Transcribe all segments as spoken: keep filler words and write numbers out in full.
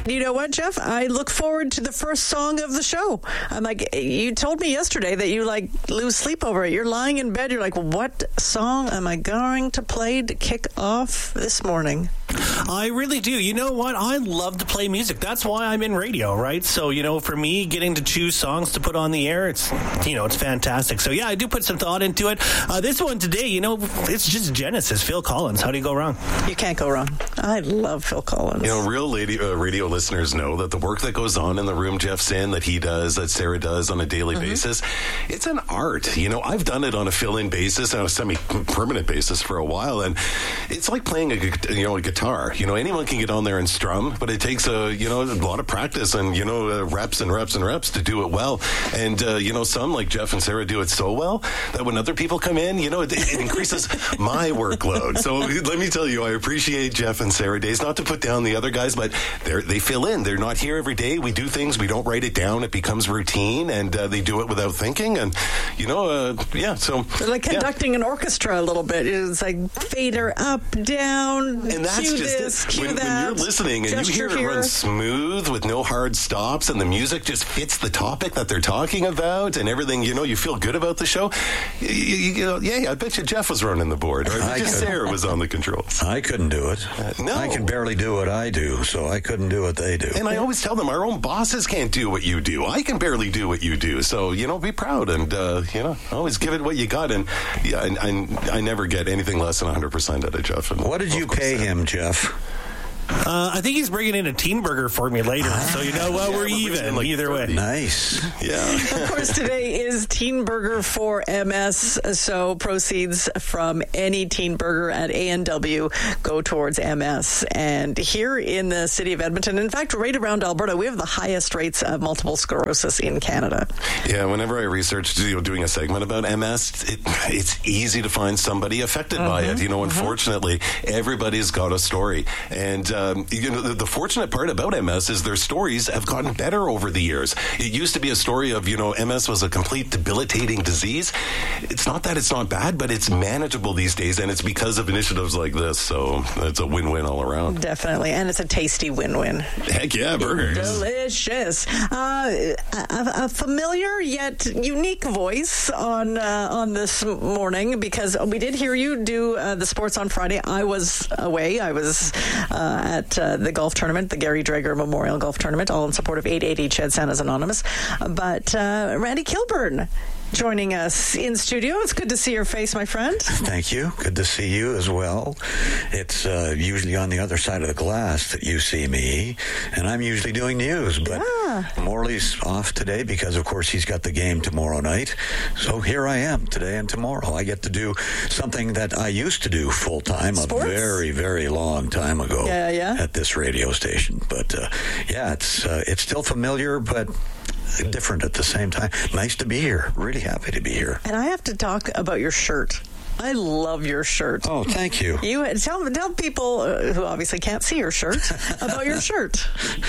You know what, Jeff? I look forward to the first song of the show. I'm like, you told me yesterday that you like lose sleep over it. You're lying in bed. You're like, what song am I going to play to kick off this morning? I really do. You know what? I love to play music. That's why I'm in radio, right? So, you know, for me, getting to choose songs to put on the air, it's, you know, it's fantastic. So, yeah, I do put some thought into it. Uh, this one today, you know, it's just Genesis, Phil Collins. How do you go wrong? You can't go wrong. I love Phil Collins. You know, real lady, uh, radio listeners know that the work that goes on in the room Jeff's in, that he does, that Sarah does on a daily mm-hmm. basis, it's an art. You know, I've done it on a fill-in basis, on a semi-permanent basis for a while, and it's like playing a, you know, a guitar. You know, anyone can get on there and strum, but it takes a, you know, a lot of practice and, you know, uh, reps and reps and reps to do it well. And, uh, you know, some like Jeff and Sarah do it so well that when other people come in, you know, it, it increases my workload. So let me tell you, I appreciate Jeff and Sarah days, not to put down the other guys, but they they fill in. They're not here every day. We do things. We don't write it down. It becomes routine, and uh, they do it without thinking. And, you know, uh, yeah, so. They're like conducting yeah. an orchestra a little bit. It's like fader up, down, and that's cue just this, it. cue When, that. when you're listening and you hear it here. run smooth with no hard stops, and the music just fits the topic that they're talking about, and everything, you know, you feel good about the show. You, you, you know, yeah, I bet you Jeff was running the board, or I bet you Sarah was on the controls. I couldn't do it. Uh, no. I can barely do what I do, so I couldn't do what they do. And I always tell them, our own bosses can't do what you do. I can barely do what you do. So, you know, be proud and, uh, you know, always give it what you got. And, yeah, I, I, I never get anything less than one hundred percent out of Jeff. And what did you pay him, Jeff? Uh, I think he's bringing in a teen burger for me later. So, you know what? Yeah, we're, we're even like either way. Nice. Yeah. Of course, today is Teen Burger for M S. So proceeds from any Teen Burger at A and W go towards M S. And here in the city of Edmonton, in fact, right around Alberta, we have the highest rates of multiple sclerosis in Canada. Yeah, whenever I researched, you know, doing a segment about M S, it, it's easy to find somebody affected mm-hmm. by it. You know, unfortunately, mm-hmm. everybody's got a story. And, um, you know, the, the fortunate part about M S is their stories have gotten better over the years. It used to be a story of, you know, M S was a complete debilitating disease. It's not that it's not bad, but it's manageable these days, and it's because of initiatives like this. So it's a win-win all around. Definitely, and it's a tasty win-win. Heck yeah, burgers. Delicious. Uh, a, a familiar yet unique voice on uh, on this morning, because we did hear you do uh, the sports on Friday. I was away. I was uh, at uh, the golf tournament, the Gary Drager Memorial Golf Tournament, all in support of eight eighty Ched Santa's Anonymous. But uh, Randy Kilburn joining us in studio. It's good to see your face, my friend. Thank you. Good to see you as well. It's uh, usually on the other side of the glass that you see me, and I'm usually doing news. But yeah. Morley's off today because, of course, he's got the game tomorrow night. So here I am today and tomorrow. I get to do something that I used to do full-time Sports? a very, very long time ago yeah, yeah. at this radio station. But, uh, yeah, it's uh, it's still familiar, but different at the same time. Nice to be here. Really happy to be here. And I have to talk about your shirt. I love your shirt. Oh, thank you. You tell tell people uh, who obviously can't see your shirt about your shirt.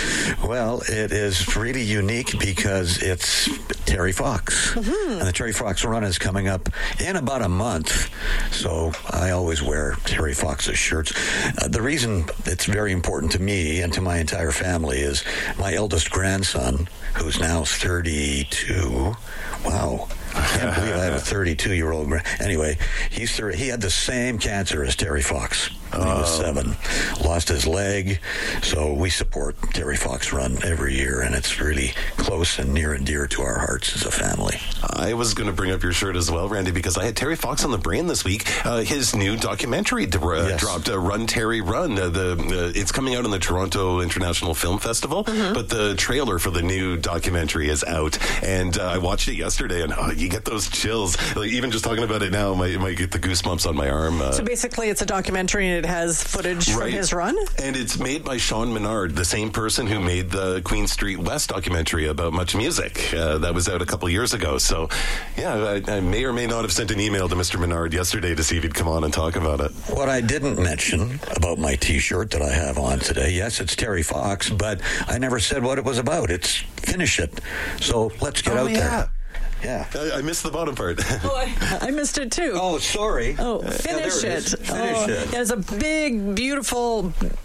Well, it is really unique because it's Terry Fox, mm-hmm. and the Terry Fox run is coming up in about a month. So I always wear Terry Fox's shirts. Uh, the reason it's very important to me and to my entire family is my eldest grandson, who's now thirty-two. Wow. I can't believe I have a thirty-two-year-old. Gra- anyway, he's thirty, he had the same cancer as Terry Fox when he was seven. Lost his leg. So we support Terry Fox Run every year, and it's really close and near and dear to our hearts as a family. I was going to bring up your shirt as well, Randy, because I had Terry Fox on the brain this week. Uh, his new documentary d- uh, yes. dropped, uh, Run, Terry, Run. Uh, the uh, It's coming out in the Toronto International Film Festival, mm-hmm. but the trailer for the new documentary is out, and uh, I watched it yesterday, and oh, you get those chills. Like, even just talking about it now, might might get the goosebumps on my arm. Uh, so basically, it's a documentary, and it has footage right. from his run? And it's made by Sean Menard, the same person who made the Queen Street West documentary about Much Music. Uh, that was out a couple years ago. So, yeah, I, I may or may not have sent an email to Mister Menard yesterday to see if he'd come on and talk about it. What I didn't mention about my T-shirt that I have on today, yes, it's Terry Fox, but I never said what it was about. It's Finish It. So let's get oh, out yeah. there. Yeah. I, I missed the bottom part. Oh, I, I missed it too. Oh, sorry. Oh, finish yeah, it. it finish oh, it. There's a big, beautiful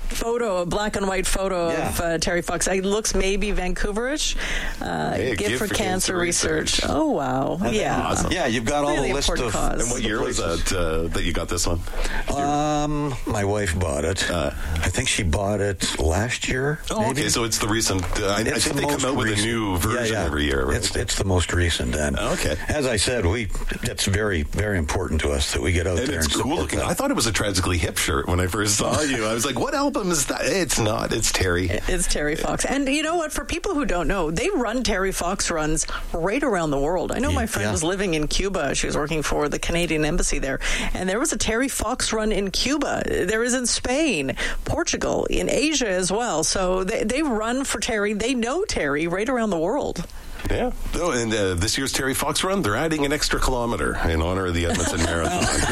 photo, a black and white photo Yeah. of uh, Terry Fox. It looks maybe Vancouverish. Uh, Hey, Give, for, Cancer, Research. Research. Oh, wow. Yeah. Awesome. Yeah, you've got all Really the list important of. cause. And what year was that uh, that you got this one? Um, my wife bought it. Uh, I think she bought it last year. Oh, maybe. okay, so it's the recent. Uh, I, I It's think the they most come out with recent. a new version Yeah, yeah. every year. Right? It's it's the most recent, and Okay. as I said, we it's very very important to us that we get out And there it's and cool support looking. that. I thought it was a Tragically Hip shirt when I first saw you. I was like, what album is that? It's not. It's Terry. It's Terry Fox. And you know what? For people who don't know, they run Terry Fox runs right around the world. I know my friend Yeah. was living in Cuba. She was working for the Canadian Embassy there. And there was a Terry Fox run in Cuba. There is in Spain, Portugal, in Asia as well. So they, they run for Terry. They know Terry right around the world. Yeah. Oh, and uh, this year's Terry Fox run, they're adding an extra kilometer in honor of the Edmonton Marathon.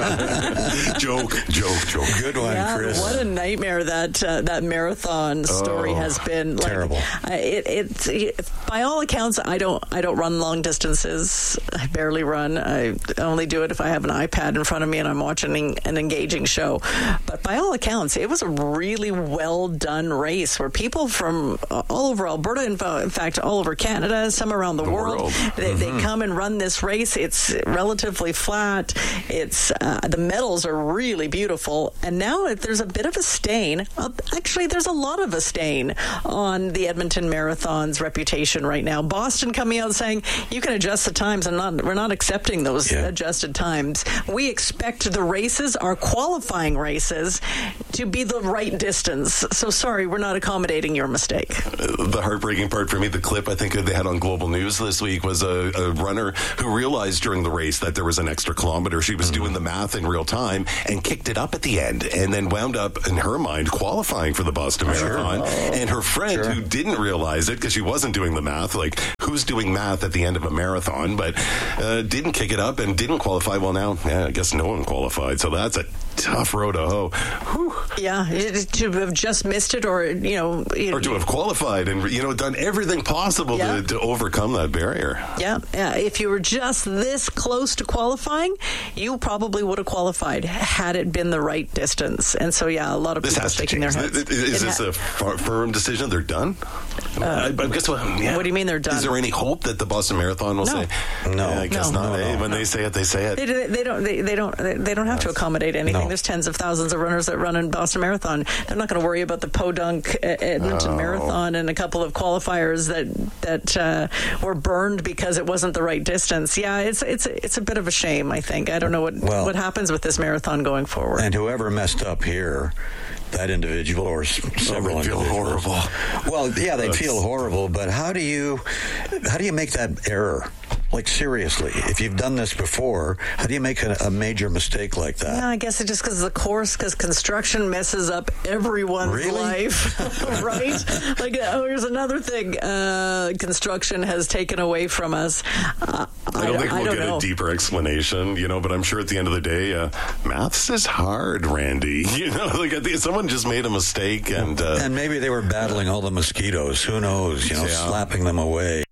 Yeah. joke, joke, joke. Good one, Yeah, Chris. what a nightmare that uh, that marathon story Oh, has been. Like, terrible. Uh, it, it, it, by all accounts, I don't I don't run long distances. I barely run. I only do it if I have an iPad in front of me and I'm watching an engaging show. But by all accounts, it was a really well done race where people from uh, all over Alberta, in, fa- in fact, all over Canada, some around the, The world, world. They, they come and run this race. It's relatively flat. It's uh, the medals are really beautiful. And now if there's a bit of a stain. Uh, actually, there's a lot of a stain on the Edmonton Marathon's reputation right now. Boston coming out saying you can adjust the times, and not we're not accepting those Yeah. adjusted times. We expect the races, our qualifying races, to be the right distance. So sorry, we're not accommodating your mistake. The heartbreaking part for me, the clip I think they had on Global News this week was a, a runner who realized during the race that there was an extra kilometer. She was Mm-hmm. doing the math in real time and kicked it up at the end, and then wound up in her mind qualifying for the Boston Marathon. And her friend, Sure. who didn't realize it because she wasn't doing the math, like who's doing math at the end of a marathon, but uh, didn't kick it up and didn't qualify. Well, now yeah, I guess no one qualified, so that's a tough road to hoe. Whew. Yeah, to have just missed it, or you know, Or to have qualified and you know done everything possible Yeah. to, to overcome that barrier. Yeah, yeah. If you were just this close to qualifying, you probably would have qualified had it been the right distance. And so, yeah, a lot of This people has to shaking change. their heads. Is, is It this ha- a fir- firm decision? They're done? Uh, I, I guess what, yeah. What do you mean they're done? Is there any hope that the Boston Marathon will No. say? No. Yeah, I guess No. not. No, eh? no, when no. they say it, they say it. They, do- they don't. They, they don't. They don't have to accommodate anything. No. There's tens of thousands of runners that run in Boston Marathon. They're not going to worry about the Podunk uh, Edmonton Oh. Marathon and a couple of qualifiers that that uh, were burned because it wasn't the right distance. Yeah, it's it's it's a bit of a shame. I think. I don't know what Well- what happens with this marathon going forward. And whoever messed up here, that individual or s- several they'd feel individuals. horrible. Well, yeah, they'd That's- feel horrible, but how do you how do you make that error? Like seriously, if you've done this before, how do you make a, a major mistake like that? Yeah, I guess it's just because of the course, because construction messes up everyone's Really? life, right? Like, oh, here's another thing. Uh, construction has taken away from us. Uh, I don't think I we'll don't get know. a deeper explanation, you know, but I'm sure at the end of the day, uh, maths is hard, Randy. You know, like I think someone just made a mistake and... Uh, And maybe they were battling all the mosquitoes. Who knows? You know, Yeah. slapping them away.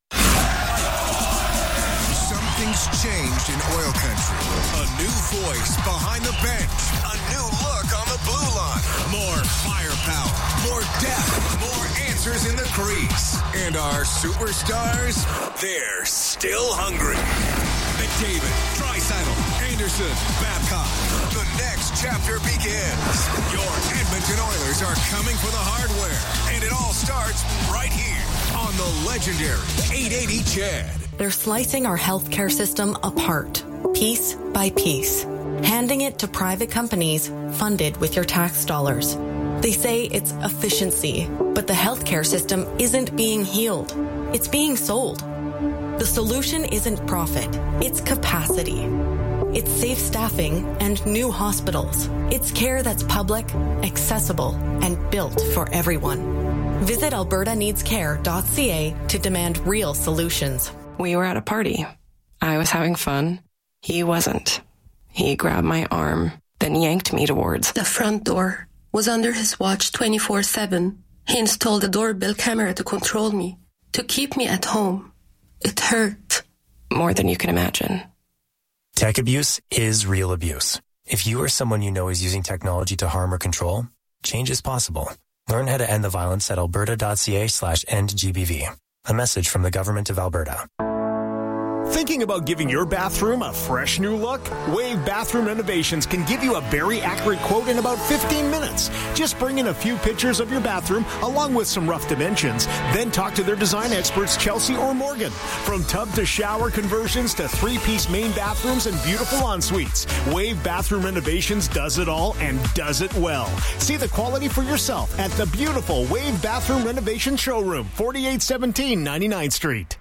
Something's changed in oil country. A new voice behind the bench. A new look on the blue line. More firepower. More depth. More answers in the crease. And our superstars, they're still hungry. McDavid, Draisaitl, Anderson, Babcock. The next chapter begins. Your Edmonton Oilers are coming for the hardware. And it all starts right here on the legendary eight eighty C H E D. They're slicing our healthcare system apart, piece by piece, handing it to private companies funded with your tax dollars. They say it's efficiency, but the healthcare system isn't being healed. It's being sold. The solution isn't profit, it's capacity. It's safe staffing and new hospitals. It's care that's public, accessible, and built for everyone. Visit alberta needs care dot c a to demand real solutions. We were at a party. I was having fun. He wasn't. He grabbed my arm, then yanked me towards The front door was under his watch twenty-four seven. He installed a doorbell camera to control me, to keep me at home. It hurt. more than you can imagine. Tech abuse is real abuse. If you or someone you know is using technology to harm or control, Change is possible. Learn how to end the violence at alberta.ca slash end GBV. A message from the Government of Alberta. Thinking about giving your bathroom a fresh new look? Wave Bathroom Renovations can give you a very accurate quote in about fifteen minutes. Just bring in a few pictures of your bathroom along with some rough dimensions. Then talk to their design experts, Chelsea or Morgan. From tub to shower conversions to three-piece main bathrooms and beautiful ensuites, Wave Bathroom Renovations does it all and does it well. See the quality for yourself at the beautiful Wave Bathroom Renovation Showroom, forty-eight seventeen ninety-ninth Street.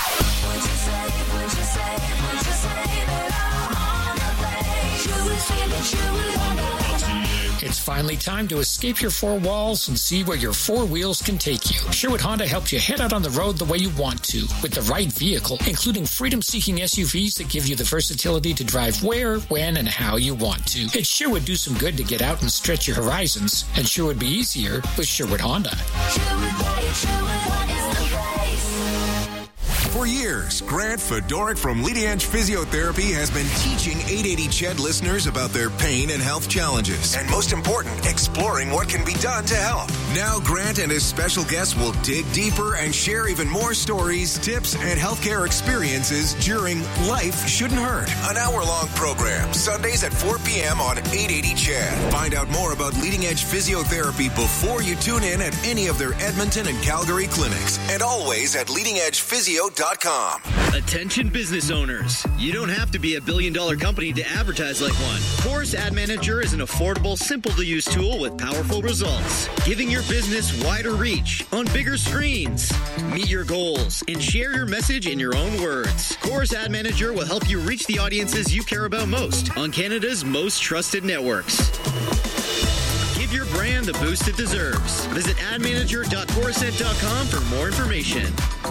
It's finally time to escape your four walls and see where your four wheels can take you. Sherwood Honda helps you head out on the road the way you want to, with the right vehicle, including freedom-seeking S U Vs that give you the versatility to drive where, when, and how you want to. It sure would do some good to get out and stretch your horizons, and sure would be easier with Sherwood Honda. For years, Grant Fedoruk from Leading Edge Physiotherapy has been teaching eight eighty C H E D listeners about their pain and health challenges. And most important, exploring what can be done to help. Now Grant and his special guests will dig deeper and share even more stories, tips, and healthcare experiences during Life Shouldn't Hurt, an hour-long program, Sundays at four p.m. on eight eighty C H E D. Find out more about Leading Edge Physiotherapy before you tune in at any of their Edmonton and Calgary clinics. And always at leading edge physio dot com. Attention business owners. You don't have to be a billion dollar company to advertise like one. Chorus Ad Manager is an affordable, simple to use tool with powerful results, giving your business wider reach on bigger screens. Meet your goals and share your message in your own words. Chorus Ad Manager will help you reach the audiences you care about most on Canada's most trusted networks. Give your brand the boost it deserves. Visit ad manager dot chorused dot com for more information.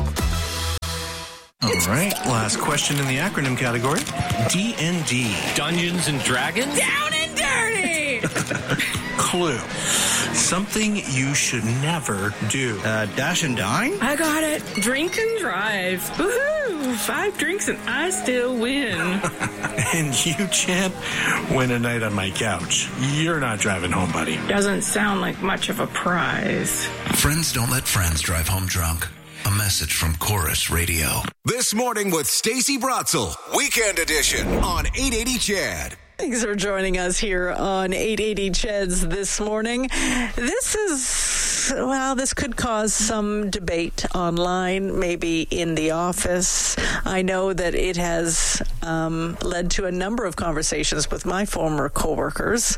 All right, last question in the acronym category. D and D. Dungeons and Dragons? Down and dirty! Clue. Something you should never do. Uh, dash and dine? I got it. Drink and drive. Woohoo! Five drinks and I still win. And you, champ, win a night on my couch. You're not driving home, buddy. Doesn't sound like much of a prize. Friends don't let friends drive home drunk. A message from Chorus Radio. This morning with Stacey Brotzel, Weekend Edition on eight eighty C H E D. Thanks for joining us here on eight eighty C H E Ds this morning. This is, well, this could cause some debate online, maybe in the office. I know that it has um, led to a number of conversations with my former coworkers.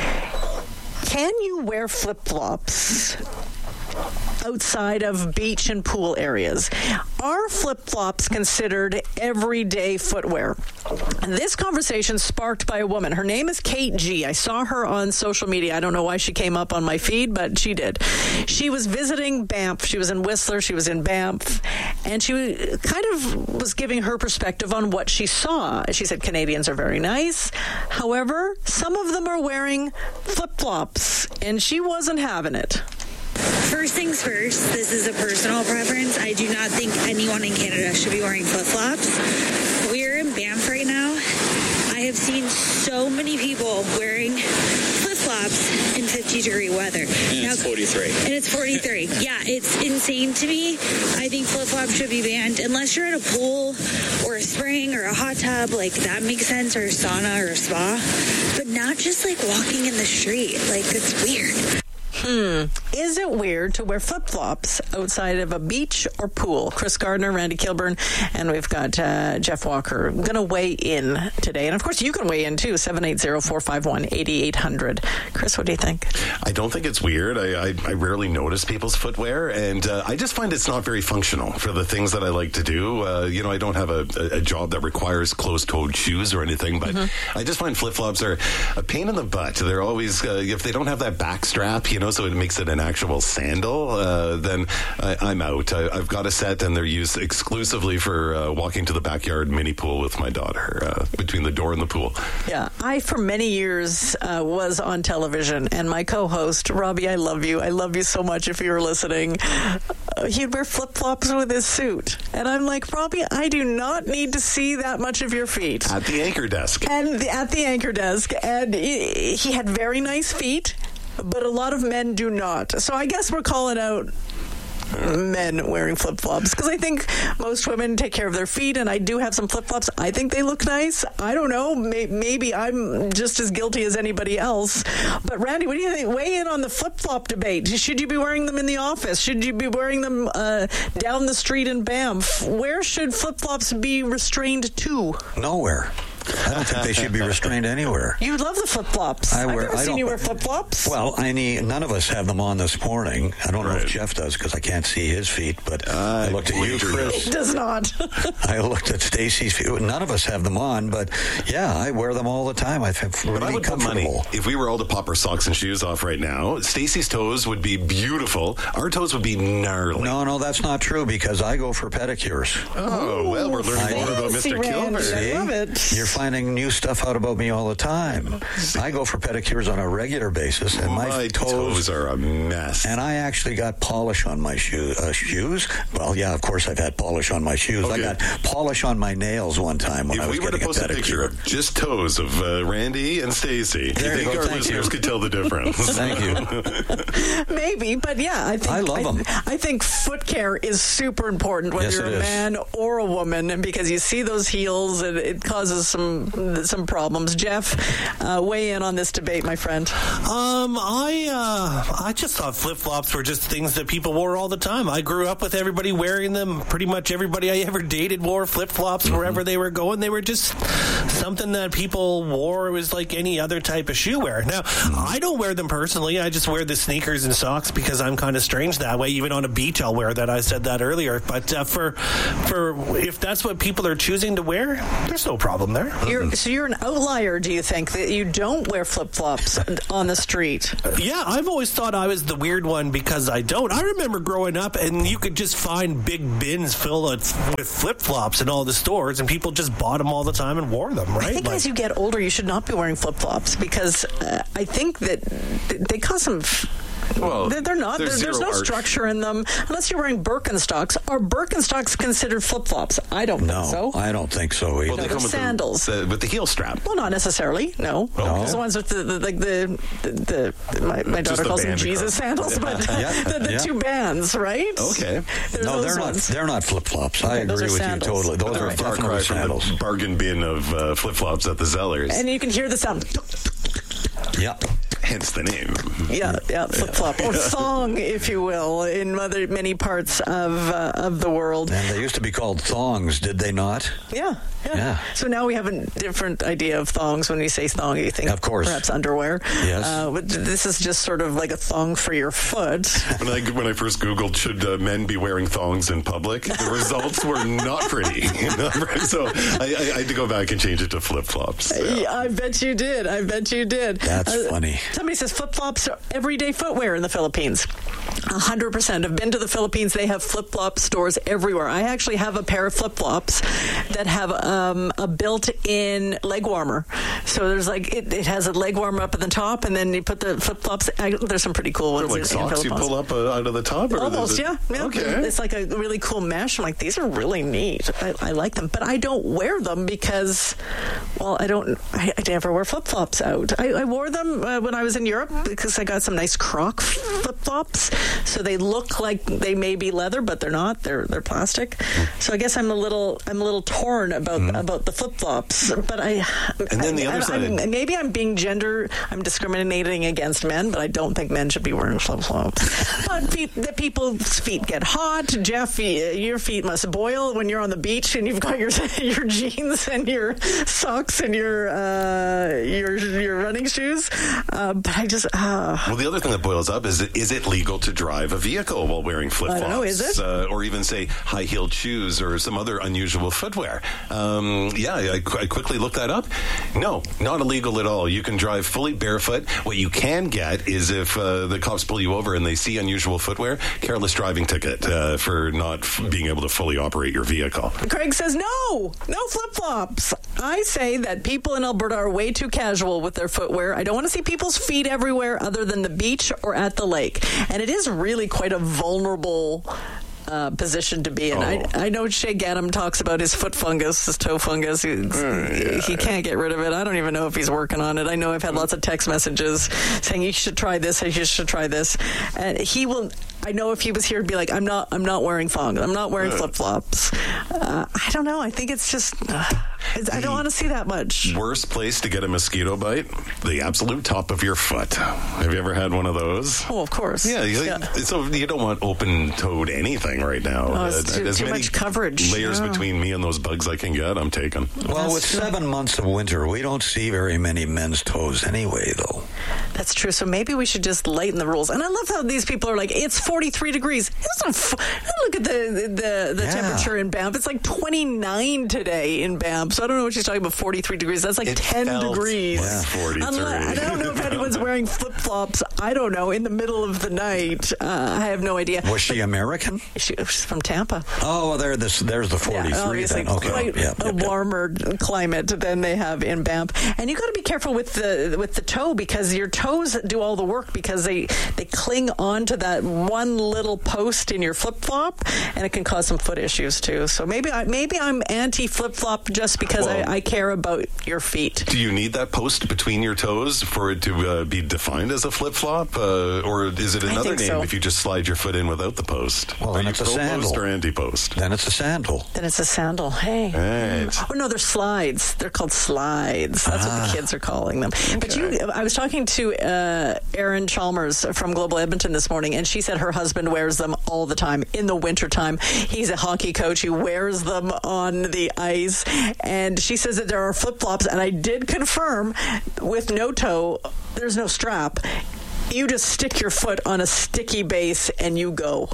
Can you wear flip-flops outside of beach and pool areas? Are flip-flops considered everyday footwear? And this conversation sparked by a woman. Her name is Kate G. I saw her on social media. I don't know why she came up on my feed, but she did. She was visiting Banff. She was in Whistler. She was in Banff. And she kind of was giving her perspective on what she saw. She said Canadians are very nice. However, some of them are wearing flip-flops, and she wasn't having it. First things first, this is a personal preference. I do not think anyone in Canada should be wearing flip-flops. We're in Banff right now. I have seen so many people wearing flip-flops in fifty-degree weather. And now, it's forty-three. And it's forty-three. Yeah, it's insane to me. I think flip-flops should be banned unless you're at a pool or a spring or a hot tub. Like, that makes sense, or a sauna or a spa. But not just, like, walking in the street. Like, it's weird. Hmm. Is it weird to wear flip-flops outside of a beach or pool? Chris Gardner, Randy Kilburn, and we've got uh, Jeff Walker going to weigh in today. And, of course, you can weigh in, too, seven eight zero, four five one, eight eight zero zero. Chris, what do you think? I don't think it's weird. I, I, I rarely notice people's footwear, and uh, I just find it's not very functional for the things that I like to do. Uh, you know, I don't have a, a job that requires closed-toed shoes or anything, but mm-hmm. I just find flip-flops are a pain in the butt. They're always, uh, if they don't have that back strap, you know, so it makes it an actual sandal, uh, then I, I'm out. I, I've got a set, and they're used exclusively for uh, walking to the backyard mini pool with my daughter, uh, between the door and the pool. Yeah, I, for many years, uh, was on television, and my co-host, Robbie, I love you. I love you so much if you're listening. Uh, he'd wear flip-flops with his suit. And I'm like, Robbie, I do not need to see that much of your feet. At the anchor desk. And the, at the anchor desk. And he, he had very nice feet. but a lot of men do not. So I guess we're calling out men wearing flip-flops because I think most women take care of their feet, and I do have some flip-flops. I think they look nice. I don't know. May- maybe I'm just as guilty as anybody else. But Randy, what do you think? Weigh in on the flip-flop debate. Should you be wearing them in the office? Should you be wearing them uh, down the street in Banff? Where should flip-flops be restrained to? Nowhere. I don't think they should be restrained anywhere. You love the flip-flops. I wear, I've never I seen don't, you wear flip-flops. Well, I need, none of us have them on this morning. I don't right. know if Jeff does because I can't see his feet, but uh, I looked at you, Chris. He does not. I looked at Stacy's feet. None of us have them on, but yeah, I wear them all the time. I feel really but I would comfortable. Put money. If we were all to pop our socks and shoes off right now, Stacy's toes would be beautiful. Our toes would be gnarly. No, no, that's not true because I go for pedicures. Oh, well, we're learning I more about Mister Kilmer. I love it. You're finding new stuff out about me all the time. I go for pedicures on a regular basis, and my, my toes, toes are a mess. And I actually got polish on my shoe, uh, shoes. Well, yeah, of course I've had polish on my shoes. Okay. I got polish on my nails one time when if I was we were getting to post a a, pedicure. picture of just toes of uh, Randy and Stacy, do you think go. our Thank listeners you. could tell the difference? Thank you. Maybe, but yeah, I think I love I, them. I think foot care is super important, whether yes, you're a is. man or a woman, and because you see those heels, and it causes some some problems. Jeff, uh, weigh in on this debate, my friend. Um, I uh, I just thought flip-flops were just things that people wore all the time. I grew up with everybody wearing them. Pretty much everybody I ever dated wore flip-flops mm-hmm. wherever they were going. They were just something that people wore. It was like any other type of shoe wear. Now, I don't wear them personally. I just wear the sneakers and socks because I'm kind of strange that way. Even on a beach, I'll wear that. I said that earlier. But uh, for for if that's what people are choosing to wear, there's no problem there. You're, so you're an outlier, do you think, that you don't wear flip-flops on the street? Yeah, I've always thought I was the weird one because I don't. I remember growing up, and you could just find big bins filled with flip-flops in all the stores, and people just bought them all the time and wore them, right? I think like, as you get older, you should not be wearing flip-flops because uh, I think that they cause some... Well, they're, they're not. There's, there's no arch. structure in them unless you're wearing Birkenstocks. Are Birkenstocks considered flip-flops? I don't no, think so. I don't think so either. Well, they no, come with sandals. The, the, with the heel strap. Well, not necessarily. No. Okay. Those the ones with the, the like the, the, the my, my daughter the calls them band Jesus sandals, but yeah. the, the yeah. two bands, right? Okay. There's no, they're ones. not. They're not flip-flops. I Okay, those agree are with sandals. you totally. Those They're are a far definitely cry from sandals. the bargain bin of uh, flip-flops at the Zellers. And you can hear the sound. Yeah. Hence the name. Yeah, yeah, flip-flop. Or thong, if you will, in other many parts of uh, of the world. And they used to be called thongs, did they not? Yeah, yeah. Yeah. So now we have a different idea of thongs. When we say thong, you think of course. perhaps underwear. Yes. Uh, but this is just sort of like a thong for your foot. When I, when I first Googled, should uh, men be wearing thongs in public? The results were not pretty. So I, I, I had to go back and change it to flip-flops. Yeah. Yeah, I bet you did. I bet you did. That's uh, funny. Somebody says flip-flops are everyday footwear in the Philippines. A hundred percent. I've been to the Philippines. They have flip-flop stores everywhere. I actually have a pair of flip-flops that have um, a built-in leg warmer. So there's like, it, it has a leg warmer up at the top, and then you put the flip-flops. I, there's some pretty cool ones. They're like in, socks in you pull up uh, out of the top? Or Almost, it, yeah, yeah. Okay. It's like a really cool mesh. I'm like, these are really neat. I, I like them. But I don't wear them because, well, I don't, I, I never wear flip-flops out. I, I wore them uh, when I was in Europe because I got some nice Croc flip-flops. So they look like they may be leather, but they're not. They're they're plastic. So I guess I'm a little I'm a little torn about mm-hmm. about the flip-flops. But I and then the I, other I, side, I'm, maybe I'm being gender. I'm discriminating against men, but I don't think men should be wearing flip-flops. But feet, the people's feet get hot. Jeff, your feet must boil when you're on the beach and you've got your your jeans and your socks and your uh, your your running shoes. Uh, but I just uh, well, the other thing that boils up is is it legal to drive a vehicle while wearing flip-flops? I don't know, is it? Uh, or even say high-heeled shoes or some other unusual footwear. Um, yeah, I, I quickly looked that up. No, not illegal at all. You can drive fully barefoot. What you can get is if uh, the cops pull you over and they see unusual footwear, careless driving ticket uh, for not f- being able to fully operate your vehicle. Craig says no, no flip-flops. I say that people in Alberta are way too casual with their footwear. I don't want to see people's feet everywhere other than the beach or at the lake. And it is really quite a vulnerable uh, position to be in. Oh. I, I know Shay Gaddam talks about his foot fungus, his toe fungus. He, yeah. he can't get rid of it. I don't even know if he's working on it. I know I've had lots of text messages saying you should try this, you should try this. And he will... I know if he was here, he'd be like, I'm not I'm not wearing thongs. I'm not wearing flip-flops. Uh, I don't know. I think it's just... Uh, I don't want to see that much. Worst place to get a mosquito bite? The absolute top of your foot. Have you ever had one of those? Oh, of course. Yeah, you, yeah. So you don't want open-toed anything right now. Oh, it's too, as too many much coverage. Layers yeah. between me and those bugs I can get, I'm taking. Well, That's with true. seven months of winter, we don't see very many men's toes anyway, though. That's true. So maybe we should just lighten the rules. And I love how these people are like, it's forty-three degrees. It's a f- look at the the, the Yeah. temperature in Banff. It's like twenty-nine today in Banff. So I don't know what she's talking about, forty-three degrees. That's like It ten felt degrees. like forty-three. Unless, I don't know if anyone's wearing flip-flops. I don't know. In the middle of the night. Uh, I have no idea. Was she American? She, she's from Tampa. Oh, well, there, this, there's the forty-three Yeah, obviously then. Okay. quite Yep, a yep, yep. warmer climate than they have in Banff. And you got to be careful with the with the toe because your toes do all the work because they, they cling onto that one little post in your flip-flop and it can cause some foot issues too. So maybe, I, maybe I'm anti-flip-flop just because Well, I, I care about your feet. Do you need that post between your toes for it to uh, be defined as a flip-flop? Uh, or is it I another think name so. if you just slide your foot in without the post? Well, Are then you it's a pro-post sandal. or anti-post? Then it's a sandal. Then it's a sandal. Hey. Right. Oh, no, they're slides. They're called slides. That's what the kids are calling them. But you, I was talking to uh, Erin Chalmers from Global Edmonton this morning, and she said her husband wears them all the time in the wintertime. He's a hockey coach. He wears them on the ice. And she says that there are flip-flops, and I did confirm with no toe, there's no strap. You just stick your foot on a sticky base and you go.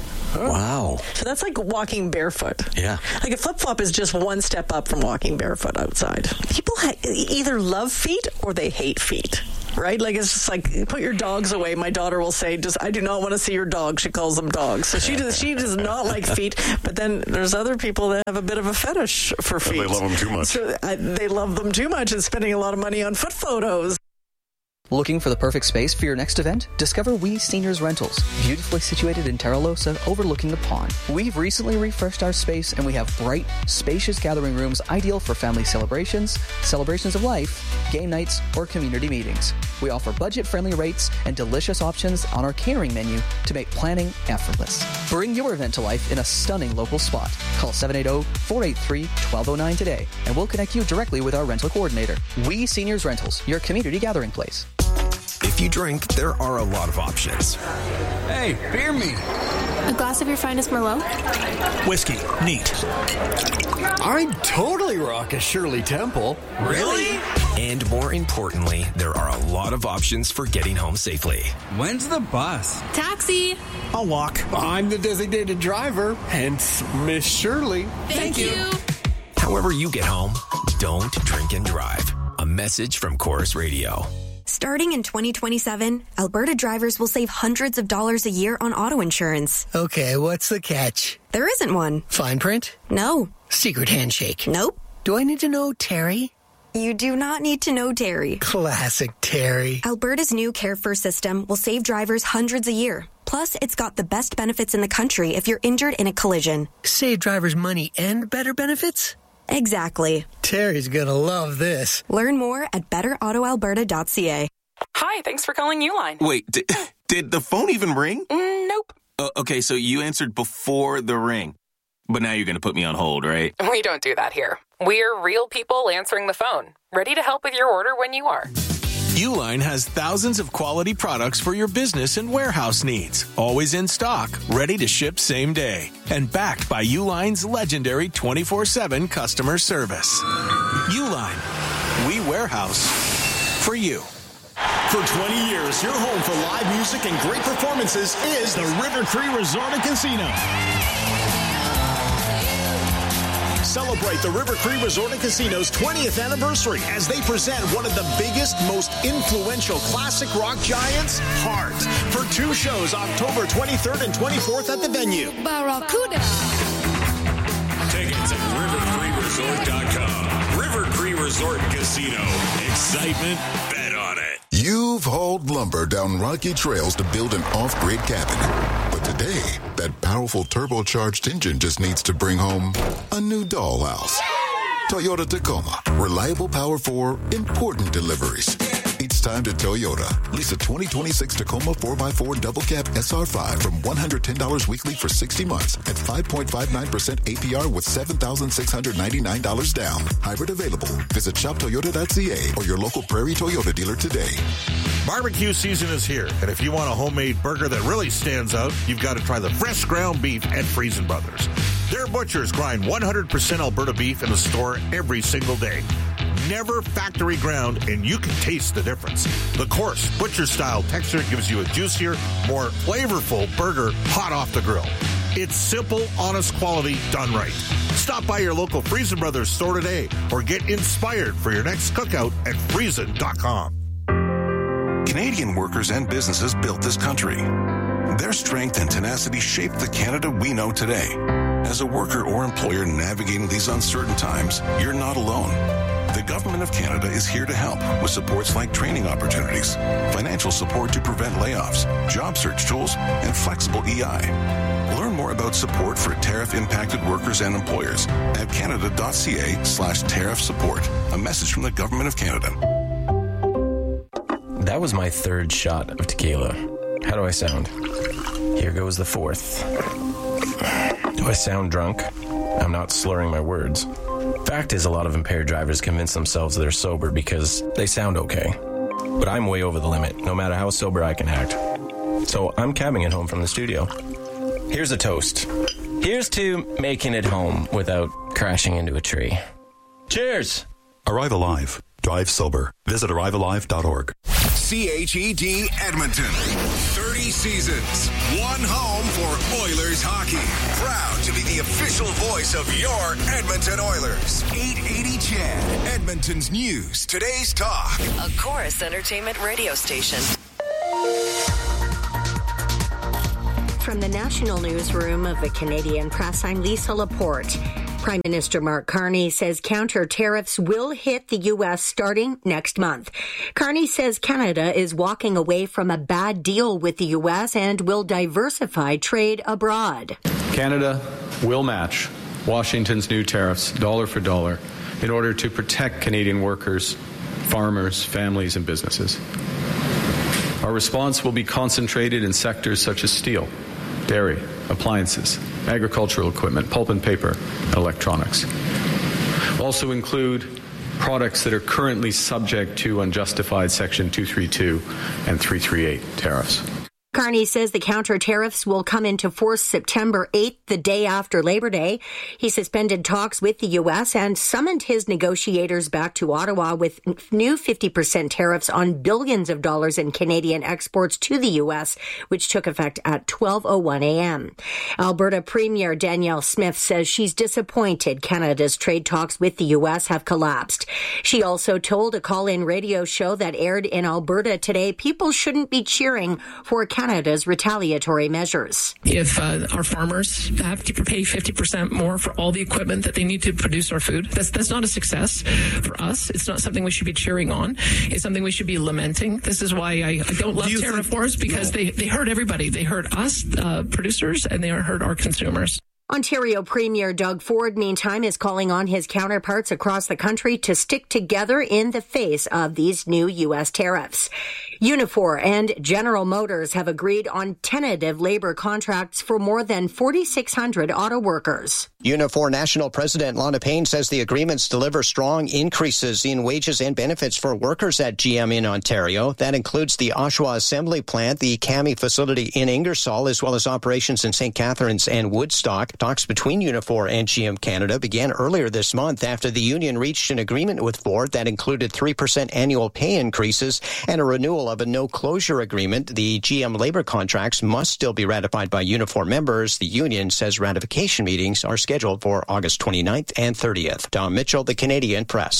Wow. So that's like walking barefoot. Yeah. Like a flip-flop is just one step up from walking barefoot outside. People ha- either love feet or they hate feet. Right? Like, it's just like, put your dogs away. My daughter will say, just, I do not want to see your dog. She calls them dogs. So she does, she does not like feet. But then there's other people that have a bit of a fetish for feet. They love them too much. So I, they love them too much and spending a lot of money on foot photos. Looking for the perfect space for your next event? Discover We Seniors Rentals, beautifully situated in Terralosa, overlooking the pond. We've recently refreshed our space and we have bright, spacious gathering rooms ideal for family celebrations, celebrations of life, game nights, or community meetings. We offer budget-friendly rates and delicious options on our catering menu to make planning effortless. Bring your event to life in a stunning local spot. Call seven eight zero, four eight three, one two zero nine today and we'll connect you directly with our rental coordinator. We Seniors Rentals, your community gathering place. If you drink, there are a lot of options. Hey, beer me. A glass of your finest Merlot? Whiskey. Neat. I'd totally rock a Shirley Temple. Really? And more importantly, there are a lot of options for getting home safely. When's the bus? Taxi. I'll walk. I'm the designated driver, hence Miss Shirley. Thank, Thank you. you. However you get home, don't drink and drive. A message from Chorus Radio. Starting in twenty twenty-seven, Alberta drivers will save hundreds of dollars a year on auto insurance. Okay, what's the catch? There isn't one. Fine print? No. Secret handshake? Nope. Do I need to know Terry? You do not need to know Terry. Classic Terry. Alberta's new Care First system will save drivers hundreds a year. Plus, it's got the best benefits in the country if you're injured in a collision. Save drivers money and better benefits? Exactly. Terry's gonna love this. Learn more at better auto alberta dot c a. Hi, thanks for calling Uline. Wait, did, did the phone even ring? Mm, nope. Uh, okay, so you answered before the ring. But now you're going to put me on hold, right? We don't do that here. We're real people answering the phone, ready to help with your order when you are. Uline has thousands of quality products for your business and warehouse needs. Always in stock, ready to ship same day. And backed by Uline's legendary twenty-four seven customer service. Uline. We warehouse for you. For twenty years, your home for live music and great performances is the River Cree Resort and Casino. Celebrate the River Cree Resort and Casino's twentieth anniversary as they present one of the biggest, most influential classic rock giants, Heart, for two shows October twenty-third and twenty-fourth at the venue. Barracuda. Tickets at river cree resort dot com. River Cree Resort and Casino. Excitement, bet on it. You've hauled lumber down rocky trails to build an off-grid cabin. But Today, that powerful turbocharged engine just needs to bring home a new dollhouse. Toyota Tacoma. Reliable power for important deliveries. It's time to Toyota. Lease a twenty twenty-six Tacoma four by four double cab S R five from one hundred ten dollars weekly for sixty months at five point five nine percent A P R with seven thousand six hundred ninety-nine dollars down. Hybrid available. Visit shop toyota dot c a or your local Prairie Toyota dealer today. Barbecue season is here, and if you want a homemade burger that really stands out, you've got to try the fresh ground beef at Friesen Brothers. Their butchers grind one hundred percent Alberta beef in the store every single day. Never factory ground, and you can taste the difference. The coarse, butcher-style texture gives you a juicier, more flavorful burger hot off the grill. It's simple, honest quality done right. Stop by your local Friesen Brothers store today or get inspired for your next cookout at friesen dot com. Canadian workers and businesses built this country. Their strength and tenacity shaped the Canada we know today. As a worker or employer navigating these uncertain times, you're not alone. The Government of Canada is here to help with supports like training opportunities, financial support to prevent layoffs, job search tools, and flexible E I. Learn more about support for tariff-impacted workers and employers at canada.ca slash tariff support. A message from the Government of Canada. That was my third shot of tequila. How do I sound? Here goes the fourth. Do I sound drunk? I'm not slurring my words. Fact is, a lot of impaired drivers convince themselves they're sober because they sound okay. But I'm way over the limit, no matter how sober I can act. So I'm cabbing it home from the studio. Here's a toast. Here's to making it home without crashing into a tree. Cheers! Arrive Alive. Drive sober. Visit arrive alive dot org. C H E D Edmonton. thirty seasons. One home for Oilers hockey. Proud to be the official voice of your Edmonton Oilers. eight eighty C H E D. Edmonton's news. Today's talk. A Chorus Entertainment radio station. From the national newsroom of the Canadian Press, I'm Lisa Laporte. Prime Minister Mark Carney says counter tariffs will hit the U S starting next month. Carney says Canada is walking away from a bad deal with the U S and will diversify trade abroad. Canada will match Washington's new tariffs dollar for dollar in order to protect Canadian workers, farmers, families, and businesses. Our response will be concentrated in sectors such as steel, dairy, appliances, agricultural equipment, pulp and paper, and electronics. Also include products that are currently subject to unjustified Section two thirty-two and three thirty-eight tariffs. Carney says the counter tariffs will come into force September eighth, the day after Labor Day. He suspended talks with the U S and summoned his negotiators back to Ottawa with new fifty percent tariffs on billions of dollars in Canadian exports to the U S, which took effect at twelve oh one a.m. Alberta Premier Danielle Smith says she's disappointed Canada's trade talks with the U S have collapsed. She also told a call-in radio show that aired in Alberta today people shouldn't be cheering for Canada's retaliatory measures. If uh, our farmers have to pay fifty percent more for all the equipment that they need to produce our food, that's that's not a success for us. It's not something we should be cheering on. It's something we should be lamenting. This is why I, I don't love Do tariff think, wars, because no. they, they hurt everybody. They hurt us, uh, producers, and they hurt our consumers. Ontario Premier Doug Ford, meantime, is calling on his counterparts across the country to stick together in the face of these new U S tariffs. Unifor and General Motors have agreed on tentative labor contracts for more than forty-six hundred auto workers. Unifor National President Lana Payne says the agreements deliver strong increases in wages and benefits for workers at G M in Ontario. That includes the Oshawa Assembly Plant, the C A M I facility in Ingersoll, as well as operations in Saint Catharines and Woodstock. Talks between Unifor and G M Canada began earlier this month after the union reached an agreement with Ford that included three percent annual pay increases and a renewal of a no-closure agreement. The G M labor contracts must still be ratified by Unifor members. The union says ratification meetings are scheduled for August twenty-ninth and thirtieth. Tom Mitchell, the Canadian Press.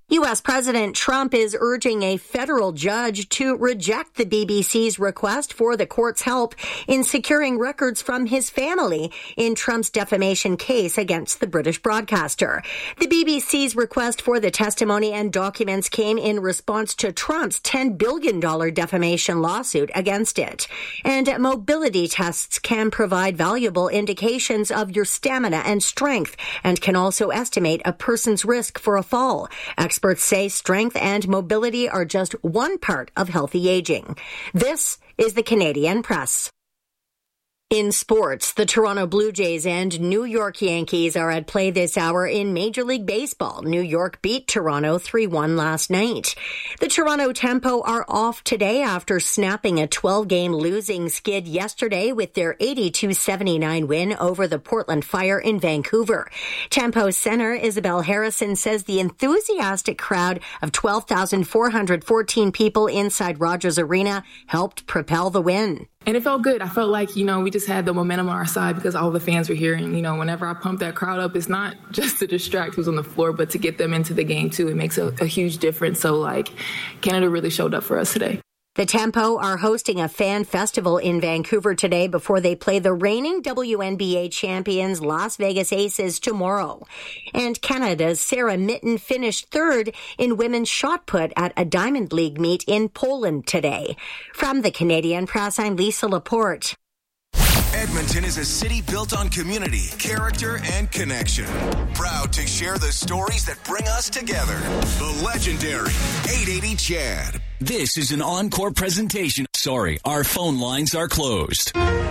U S. President Trump is urging a federal judge to reject the B B C's request for the court's help in securing records from his family in Trump's defamation case against the British broadcaster. The B B C's request for the testimony and documents came in response to Trump's ten billion dollars defamation lawsuit against it. And mobility tests can provide valuable indications of your stamina and strength and can also estimate a person's risk for a fall. Experts say strength and mobility are just one part of healthy aging. This is the Canadian Press. In sports, the Toronto Blue Jays and New York Yankees are at play this hour in Major League Baseball. New York beat Toronto three one last night. The Toronto Tempo are off today after snapping a twelve-game losing skid yesterday with their eighty-two seventy-nine win over the Portland Fire in Vancouver. Tempo center Isabel Harrison says the enthusiastic crowd of twelve thousand four hundred fourteen people inside Rogers Arena helped propel the win. And it felt good. I felt like, you know, we just had the momentum on our side because all the fans were here. And, you know, whenever I pump that crowd up, it's not just to distract who's on the floor, but to get them into the game, too. It makes a, a huge difference. So, like, Canada really showed up for us today. The Tempo are hosting a fan festival in Vancouver today before they play the reigning W N B A champions Las Vegas Aces tomorrow. And Canada's Sarah Mitten finished third in women's shot put at a Diamond League meet in Poland today. From the Canadian Press, I'm Lisa Laporte. Edmonton is a city built on community, character, and connection. Proud to share the stories that bring us together. The legendary eight eighty C H A D. This is an encore presentation. Sorry, our phone lines are closed.